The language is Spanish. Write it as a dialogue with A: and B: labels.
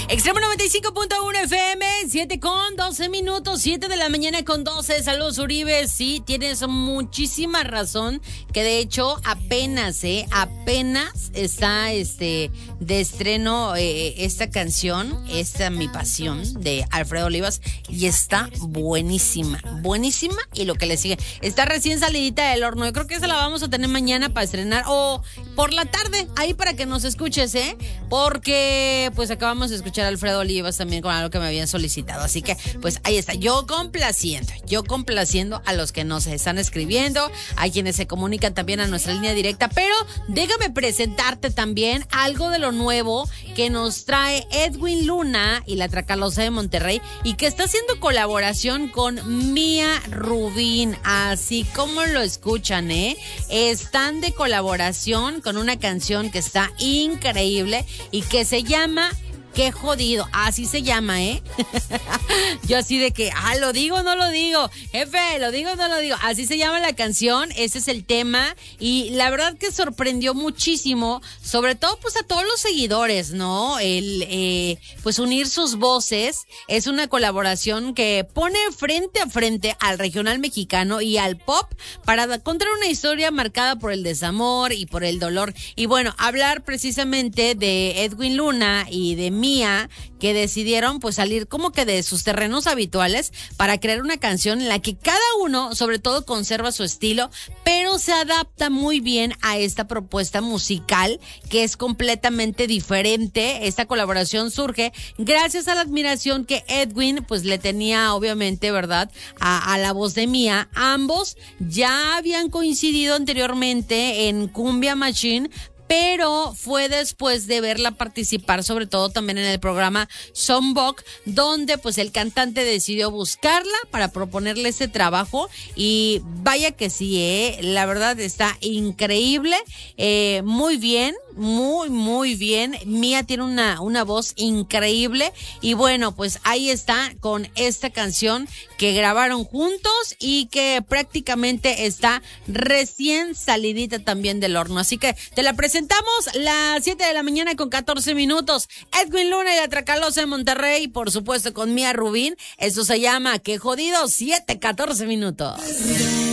A: Extremo 95.1 FM, 7:12, 7 de la mañana con 12. Saludos, Uribe. Sí, tienes muchísima razón, que de hecho apenas está de estreno esta canción, Mi Pasión, de Alfredo Olivas, y está buenísima, y lo que le sigue. Está recién salidita del horno. Yo creo que esa la vamos a tener mañana para estrenar, o por la tarde, ahí para que nos escuches, porque pues acabamos de escuchar a Alfredo Olivas también con algo que me habían solicitado, así que pues ahí está, yo complaciendo a los que nos están escribiendo, a quienes se comunican también a nuestra línea directa. Pero déjame presentarte también algo de lo nuevo que nos trae Edwin Luna y la Tracalosa de Monterrey, y que está haciendo colaboración con Mía Rubín, así como lo escuchan, están de colaboración con una canción que está increíble y que se llama Qué Jodido, así se llama, Yo así de que, ¿lo digo o no lo digo? Jefe, ¿lo digo o no lo digo? Así se llama la canción, ese es el tema, y la verdad que sorprendió muchísimo, sobre todo pues a todos los seguidores, ¿no? Pues unir sus voces. Es una colaboración que pone frente a frente al regional mexicano y al pop para contar una historia marcada por el desamor y por el dolor. Y bueno, hablar precisamente de Edwin Luna y de Mía, que decidieron pues salir como que de sus terrenos habituales para crear una canción en la que cada uno sobre todo conserva su estilo, pero se adapta muy bien a esta propuesta musical que es completamente diferente. Esta colaboración surge gracias a la admiración que Edwin pues le tenía, obviamente, ¿verdad?, a la voz de Mía. Ambos ya habían coincidido anteriormente en Cumbia Machine, pero fue después de verla participar, sobre todo también en el programa Songbox, donde pues el cantante decidió buscarla para proponerle este trabajo, y vaya que sí, la verdad está increíble, muy bien, muy bien. Mía tiene una voz increíble, y bueno, pues ahí está con esta canción que grabaron juntos y que prácticamente está recién salidita también del horno, así que te la presentamos las 7 de la mañana con 14 minutos. Edwin Luna y la Tracalosa de Monterrey, por supuesto con Mía Rubín. Esto se llama Qué Jodido, 7:14 minutos.